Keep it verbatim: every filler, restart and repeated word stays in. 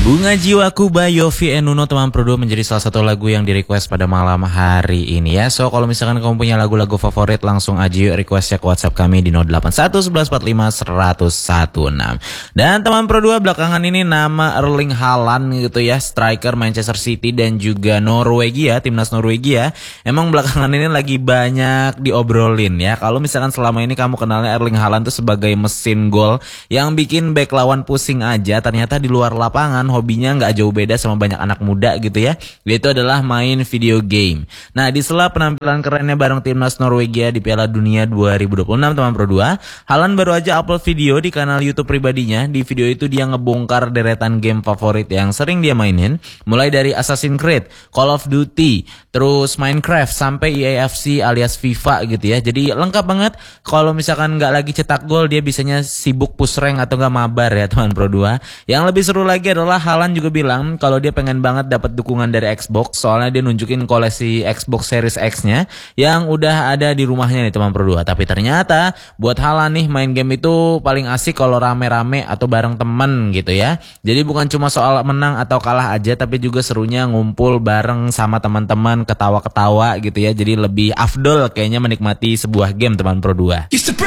Bunga Jiwaku by Yovie and Nuno teman Pro dua menjadi salah satu lagu yang di request pada malam hari ini ya. So kalau misalkan kamu punya lagu-lagu favorit langsung aja yuk requestnya ke WhatsApp kami di nol delapan satu satu satu empat lima satu satu enam. Dan teman Pro dua belakangan ini nama Erling Haaland gitu ya, striker Manchester City dan juga Norwegia, timnas Norwegia, emang belakangan ini lagi banyak diobrolin ya. Kalau misalkan selama ini kamu kenalnya Erling Haaland tuh sebagai mesin gol yang bikin back lawan pusing aja, ternyata di luar lapangan hobinya nggak jauh beda sama banyak anak muda gitu ya, yaitu adalah main video game. Nah di sela penampilan kerennya bareng timnas Norwegia di Piala Dunia dua ribu dua puluh enam teman Pro dua, Haaland baru aja upload video di kanal YouTube pribadinya. Di video itu dia ngebongkar deretan game favorit yang sering dia mainin, mulai dari Assassin's Creed, Call of Duty, terus Minecraft sampai E A F C alias FIFA gitu ya. Jadi lengkap banget. Kalau misalkan nggak lagi cetak gol, dia bisanya sibuk push rank atau nggak mabar ya teman Pro dua. Yang lebih seru lagi adalah Haaland juga bilang kalau dia pengen banget dapat dukungan dari Xbox, soalnya dia nunjukin koleksi Xbox Series X-nya yang udah ada di rumahnya nih teman Pro dua. Tapi ternyata buat Haaland nih main game itu paling asik kalau rame-rame atau bareng temen gitu ya. Jadi bukan cuma soal menang atau kalah aja, tapi juga serunya ngumpul bareng sama teman-teman, ketawa-ketawa gitu ya. Jadi lebih afdol kayaknya menikmati sebuah game teman Pro dua.